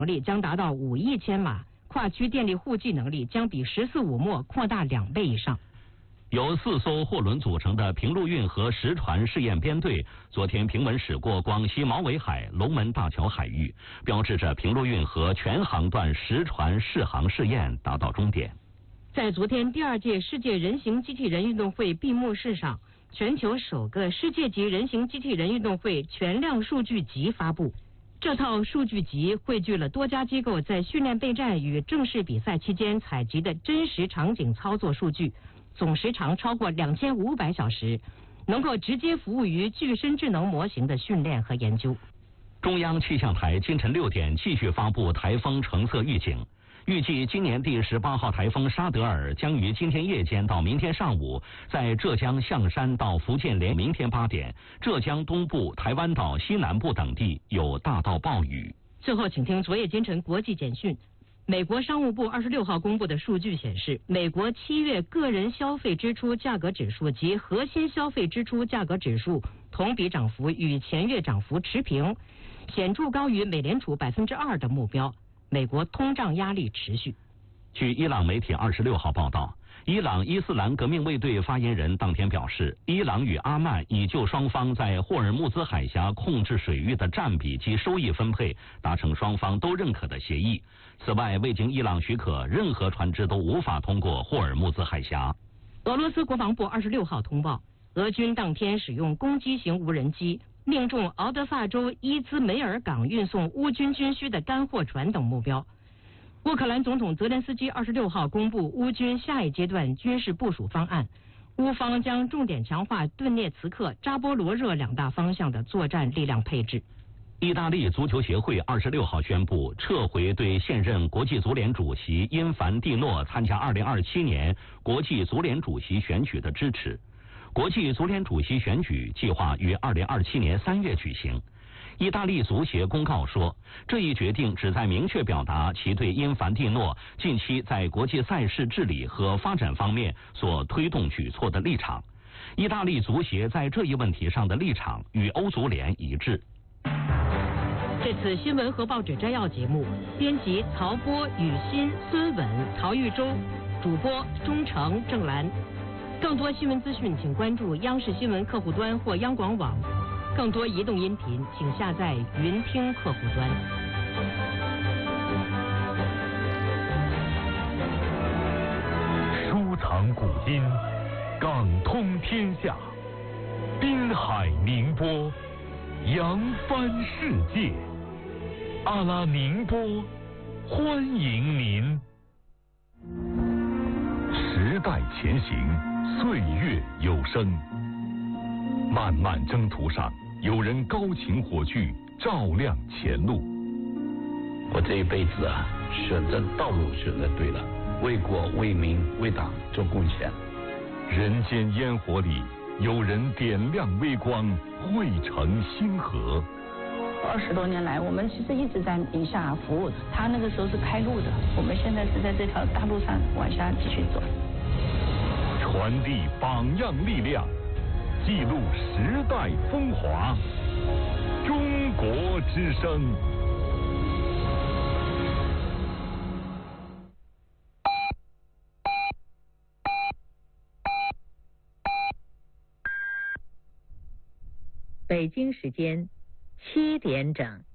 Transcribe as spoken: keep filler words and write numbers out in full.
能力将达到五亿千瓦，跨区电力户计能力将比十四五末扩大两倍以上。 由四艘货轮组成的平陆运河实船试验编队昨天平稳驶过广西毛尾海龙门大桥海域，标志着平陆运河全航段实船试航试验达到终点。 在昨天第二届世界人形机器人运动会闭幕式上，全球首个世界级人形机器人运动会全量数据集发布。这套数据集汇聚了多家机构在训练备战与正式比赛期间采集的真实场景操作数据，总时长超过两千五百小时，能够直接服务于具身智能模型的训练和研究。 中央气象台今晨六点继续发布台风橙色预警。预计今年第十八号台风沙德尔将于今天夜间到明天上午，在浙江象山到福建连明天八点，浙江东部、台湾岛西南部等地有大到暴雨。 最后，请听昨夜今晨国际简讯。美国商务部二十六号公布的数据显示，美国七月个人消费支出价格指数及核心消费支出价格指数同比涨幅与前月涨幅持平，显著高于美联储百分之二的目标。美国通胀压力持续。 据伊朗媒体二十六号报道，伊朗伊斯兰革命卫队发言人当天表示，伊朗与阿曼已就双方在霍尔木兹海峡控制水域的占比及收益分配达成双方都认可的协议。此外，未经伊朗许可，任何船只都无法通过霍尔木兹海峡。 俄罗斯国防部二十六号通报，俄军当天使用攻击型无人机命中敖德萨州伊兹梅尔港运送乌军军需的干货船等目标。乌克兰总统泽连斯基二十六号公布乌军下一阶段军事部署方案，乌方将重点强化顿涅茨克、扎波罗热两大方向的作战力量配置。 意大利足球协会二十六号宣布撤回对现任国际足联主席因凡蒂诺参加二零二七年国际足联主席选举的支持。国际足联主席选举计划于二零二七年三月举行。意大利足协公告说，这一决定旨在明确表达其对因凡蒂诺近期在国际赛事治理和发展方面所推动举措的立场。意大利足协在这一问题上的立场与欧足联一致。 这次新闻和报纸摘要节目，编辑曹波、雨欣、孙稳、陶玉洲，主播钟诚、郑兰。更多新闻资讯，请关注央视新闻客户端或央广网。更多移动音频，请下载云听客户端。 书藏古今，港通天下，滨海宁波，扬帆世界。阿拉宁波，欢迎您。时代前行，岁月有声。漫漫征途上，有人高擎火炬，照亮前路。 我这一辈子啊，选择道路选择对了，为国为民为党做贡献。 人间烟火里，有人点亮微光，汇成星河。 二十多年来，我们其实一直在宁夏服务，他那个时候是开路的，我们现在是在这条大路上往下继续走。 传递榜样力量，记录时代风华，中国之声。 北京时间七点整。